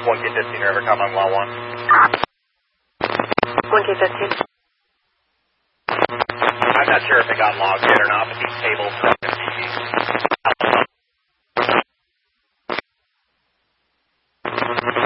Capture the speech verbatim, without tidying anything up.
one K fifteen, River, come on, well one. one K fifteen. I'm not sure if it got logged yet or not, but these tables are going to be...